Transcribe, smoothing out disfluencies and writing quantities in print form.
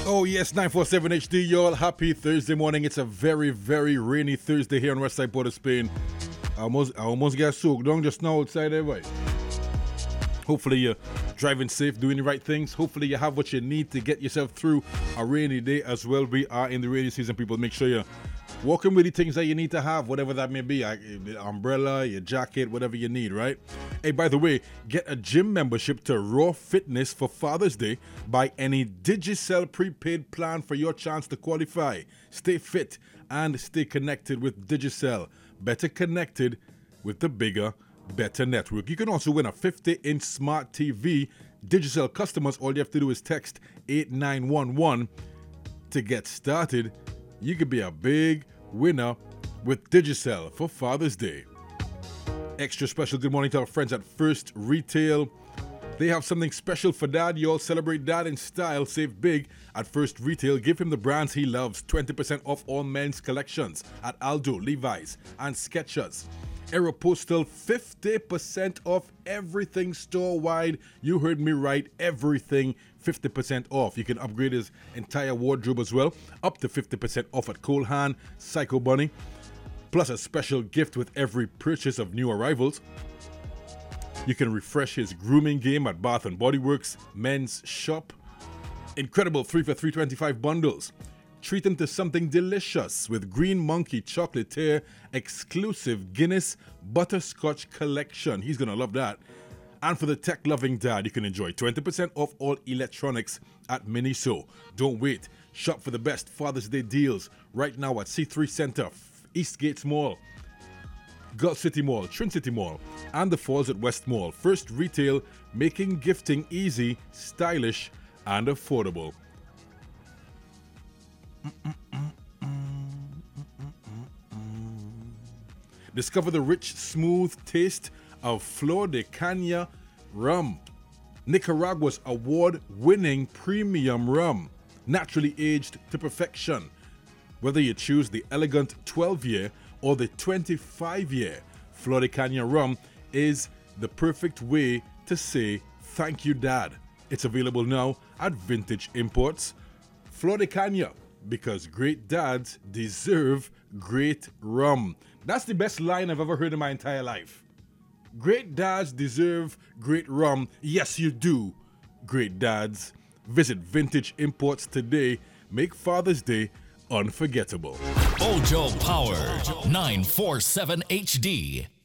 Oh yes, 947 HD, y'all. Happy Thursday morning. It's a very, very rainy Thursday here on West Side Port of Spain. I almost got soaked down just now outside there, boy. Hopefully you're driving safe, doing the right things. Hopefully you have what you need to get yourself through a rainy day as well. We are in the rainy season, people. Make sure you're walking with the things that you need to have, whatever that may be. The umbrella, your jacket, whatever you need, right? Hey, by the way, get a gym membership to Raw Fitness for Father's Day. Buy any Digicel prepaid plan for your chance to qualify. Stay fit and stay connected with Digicel. Better connected with the bigger, better network. You can also win a 50-inch smart TV. Digicel customers, all you have to do is text 8911 to get started. You could be a big winner with Digicel for Father's Day. Extra special good morning to our friends at First Retail. They have something special for dad. You all celebrate dad in style. Save big at First Retail. Give him the brands he loves. 20% off all men's collections at Aldo, Levi's, and Skechers. Aeropostale, 50% off everything store-wide. You heard me right, everything 50% off. You can upgrade his entire wardrobe as well. Up to 50% off at Cole Haan, Psycho Bunny. Plus a special gift with every purchase of new arrivals. You can refresh his grooming game at Bath & Body Works Men's Shop. Incredible 3 for $3.25 bundles. Treat him to something delicious with Green Monkey Chocolatier exclusive Guinness Butterscotch Collection. He's going to love that. And for the tech-loving dad, you can enjoy 20% off all electronics at Miniso. Don't wait. Shop for the best Father's Day deals right now at C3 Center, Eastgates Mall, Gulf City Mall, Trin City Mall, and the Falls at West Mall. First Retail, making gifting easy, stylish, and affordable. Discover the rich, smooth taste of Flor de Caña rum. Nicaragua's award-winning premium rum, naturally aged to perfection. Whether you choose the elegant 12-year or the 25-year, Flor de Caña rum is the perfect way to say thank you, Dad. It's available now at Vintage Imports. Flor de Caña, because great dads deserve great rum. That's the best line I've ever heard in my entire life. Great dads deserve great rum. Yes, you do, great dads. Visit Vintage Imports today. Make Father's Day unforgettable. Ojo Power 947 HD.